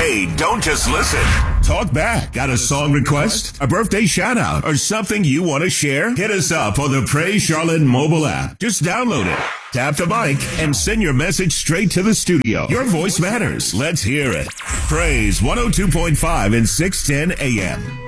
Hey, don't just listen. Talk back. Got a song request, a birthday shout out, or something you want to share? Hit us up on the Praise Charlotte mobile app. Just download it. Tap the mic and send your message straight to the studio. Your voice matters. Let's hear it. Praise 102.5 and 610 AM.